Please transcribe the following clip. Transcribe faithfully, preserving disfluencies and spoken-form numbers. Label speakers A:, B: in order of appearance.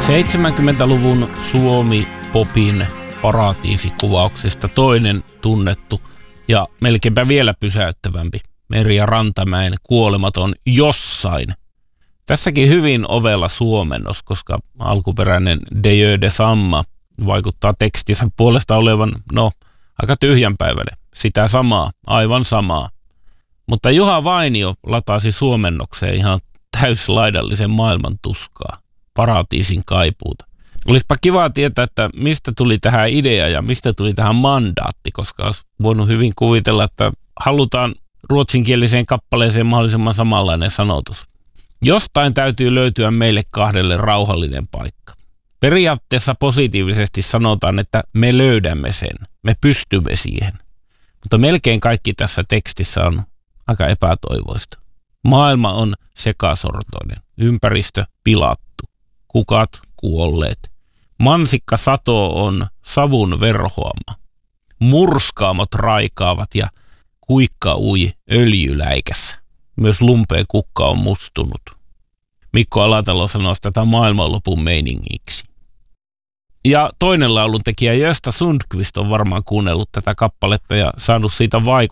A: seitsemänkymmentäluvun Suomi-popin paratiisikuvauksista toinen tunnettu ja melkeinpä vielä pysäyttävämpi Merja Rantamäen Kuolematon jossain. Tässäkin hyvin ovella suomennos, koska alkuperäinen Dieu de Samma vaikuttaa tekstissä puolesta olevan, no, aika tyhjänpäiväinen. Sitä samaa, aivan samaa. Mutta Juha Vainio latasi suomennokseen ihan täyslaidallisen maailman tuskaa, paratiisin kaipuuta. Olisipa kiva tietää, että mistä tuli tähän idea ja mistä tuli tähän mandaatti, koska olisi voinut hyvin kuvitella, että halutaan ruotsinkieliseen kappaleeseen mahdollisimman samanlainen sanotus. Jostain täytyy löytyä meille kahdelle rauhallinen paikka. Periaatteessa positiivisesti sanotaan, että me löydämme sen, me pystymme siihen. Mutta melkein kaikki tässä tekstissä on aika epätoivoista. Maailma on sekasortoinen, ympäristö pilattu, kukat kuolleet. Mansikka sato on savun verhoama. Murskaamot raikaavat ja kuikka ui öljyläikässä. Myös lumpeen kukka on mustunut. Mikko Alatalo sanoo tätä maailmanlopun meiningiksi. Ja toinen lauluntekijä Gösta Sundqvist on varmaan kuunnellut tätä kappaletta ja saanut siitä vaikutusta.